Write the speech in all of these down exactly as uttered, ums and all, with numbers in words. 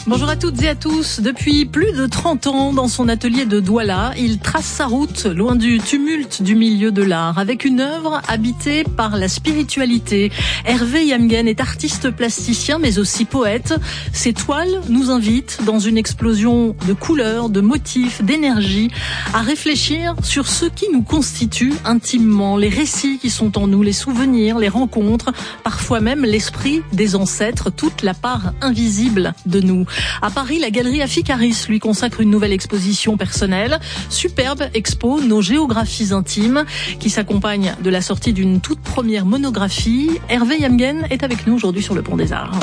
Bonjour à toutes et à tous. Depuis plus de trente ans, dans son atelier de Douala, il trace sa route loin du tumulte du milieu de l'art, avec une œuvre habitée par la spiritualité. Hervé Yamgen est artiste plasticien, mais aussi poète. Ses toiles nous invitent, dans une explosion de couleurs, de motifs, d'énergie, à réfléchir sur ce qui nous constitue intimement, les récits qui sont en nous, les souvenirs, les rencontres, parfois même l'esprit des ancêtres, toute la part invisible de nous. À Paris, la galerie Afikaris lui consacre une nouvelle exposition personnelle. Superbe expo, nos géographies intimes, qui s'accompagne de la sortie d'une toute première monographie. Hervé Yamgen est avec nous aujourd'hui sur le Pont des Arts.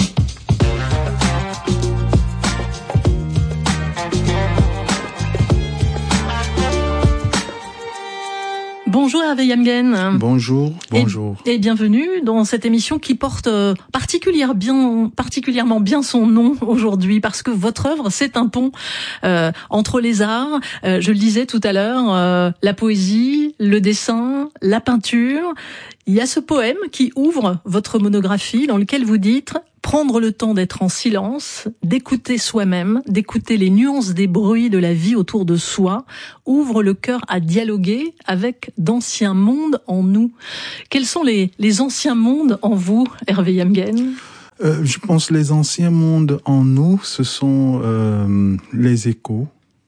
Bonjour Hervé Yamgen. Bonjour, bonjour. Et, et bienvenue dans cette émission qui porte particulièrement bien, particulièrement bien son nom aujourd'hui, parce que votre œuvre, c'est un pont euh, entre les arts. Euh, je le disais tout à l'heure, euh, la poésie, le dessin, la peinture. Il y a ce poème qui ouvre votre monographie dans lequel vous dites « Prendre le temps d'être en silence, d'écouter soi-même, d'écouter les nuances des bruits de la vie autour de soi, ouvre le cœur à dialoguer avec d'anciens mondes en nous. » Quels sont les, les anciens mondes en vous, Hervé Yamgen ? euh, Je pense que les anciens mondes en nous, ce sont euh, les échos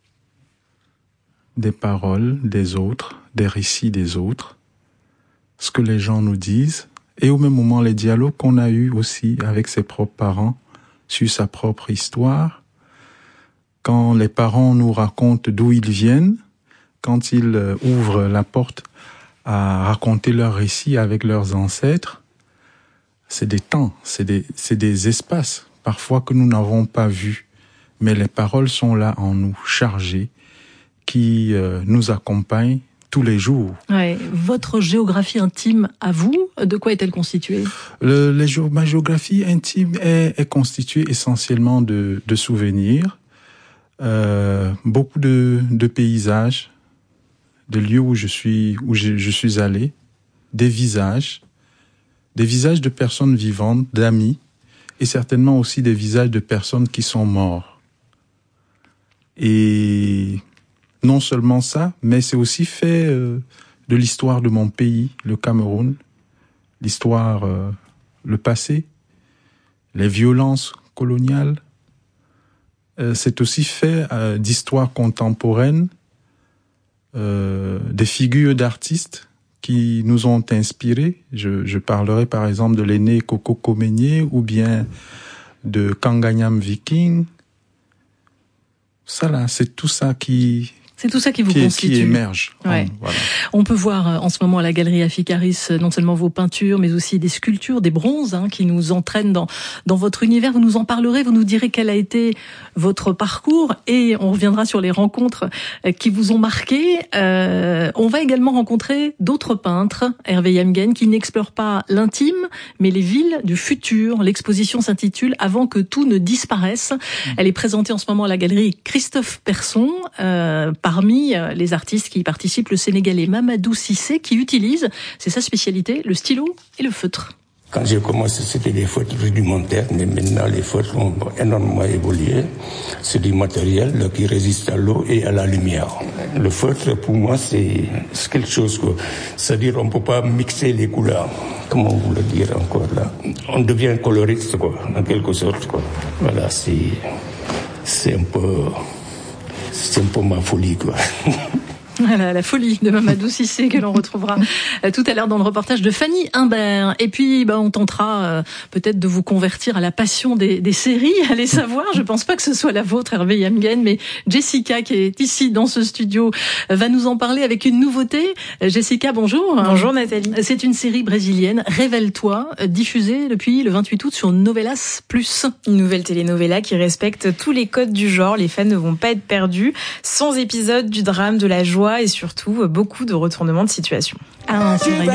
des paroles des autres, des récits des autres, ce que les gens nous disent, et au même moment les dialogues qu'on a eus aussi avec ses propres parents sur sa propre histoire. Quand les parents nous racontent d'où ils viennent, quand ils euh, ouvrent la porte à raconter leurs récits avec leurs ancêtres, c'est des temps, c'est des, c'est des espaces, parfois que nous n'avons pas vus, mais les paroles sont là en nous, chargées, qui euh, nous accompagnent tous les jours. Ouais. Votre géographie intime à vous, de quoi est-elle constituée ? Le, les, Ma géographie intime est, est constituée essentiellement de, de souvenirs, euh, beaucoup de, de paysages, de lieux où je suis, où je, je suis allé, des visages, des visages de personnes vivantes, d'amis, et certainement aussi des visages de personnes qui sont mortes. Et non seulement ça, mais c'est aussi fait euh, de l'histoire de mon pays, le Cameroun, l'histoire, euh, le passé, les violences coloniales. Euh, c'est aussi fait euh, d'histoire contemporaine, euh, des figures d'artistes qui nous ont inspirés. Je, je parlerai par exemple de l'aîné Coco Comenye ou bien de Kanganyam Viking. Ça là, c'est tout ça qui... C'est tout ça qui vous qui, constitue. Qui émerge. Ouais. Voilà. On peut voir en ce moment à la galerie Afikaris non seulement vos peintures, mais aussi des sculptures, des bronzes hein, qui nous entraînent dans dans votre univers. Vous nous en parlerez, vous nous direz quel a été votre parcours et on reviendra sur les rencontres qui vous ont marqué. Euh, on va également rencontrer d'autres peintres, Hervé Yamgen, qui n'explorent pas l'intime, mais les villes du futur. L'exposition s'intitule « Avant que tout ne disparaisse ». Elle est présentée en ce moment à la galerie Christophe Persson. Euh, Parmi les artistes qui y participent, le Sénégalais Mamadou Cissé, qui utilise, c'est sa spécialité, le stylo et le feutre. Quand j'ai commencé, c'était des feutres rudimentaires, mais maintenant les feutres ont énormément évolué. C'est du matériel qui résiste à l'eau et à la lumière. Le feutre, pour moi, c'est, c'est quelque chose que, c'est-à-dire on peut pas mixer les couleurs. Comment vous le dire encore là? On devient coloriste, quoi, en quelque sorte, quoi. Voilà, c'est, c'est un peu... C'est un peu ma folie, quoi. Voilà, la folie de Mamadou Cissé que l'on retrouvera tout à l'heure dans le reportage de Fanny Humbert. Et puis, bah, on tentera euh, peut-être de vous convertir à la passion des, des séries. Allez savoir, je pense pas que ce soit la vôtre, Hervé Yamgen, mais Jessica, qui est ici dans ce studio, va nous en parler avec une nouveauté. Jessica, bonjour. Bonjour Nathalie. C'est une série brésilienne, Révèle-toi, diffusée depuis le vingt-huit août sur Novelas plus. Une nouvelle telenovela qui respecte tous les codes du genre. Les fans ne vont pas être perdus. cent épisodes du drame, de la joie et surtout beaucoup de retournements de situation. Ah, c'est vrai.